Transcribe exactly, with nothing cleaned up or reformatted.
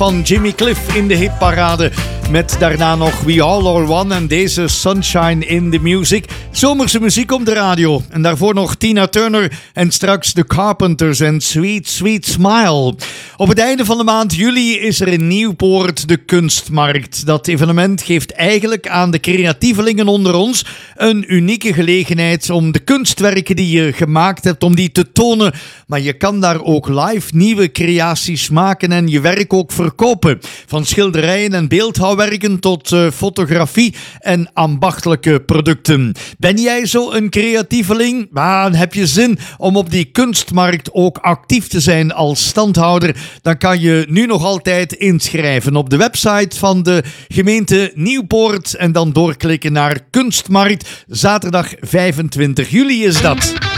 van Jimmy Cliff in de hitparade. Met daarna nog We All Are One en deze Sunshine in the Music. Zomerse muziek op de radio. En daarvoor nog Tina Turner en straks The Carpenters en Sweet Sweet Smile. Op het einde van de maand juli is er in Nieuwpoort de Kunstmarkt. Dat evenement geeft eigenlijk aan de creatievelingen onder ons een unieke gelegenheid om de kunstwerken die je gemaakt hebt, om die te tonen. Maar je kan daar ook live nieuwe creaties maken en je werk ook verkopen. Van schilderijen en beeldhouwwerken tot uh, fotografie en ambachtelijke producten. Ben jij zo een creatieveling? Ah, heb je zin om op die kunstmarkt ook actief te zijn als standhouder? Dan kan je nu nog altijd inschrijven op de website van de gemeente Nieuwpoort en dan doorklikken naar Kunstmarkt. Zaterdag vijfentwintig juli is dat.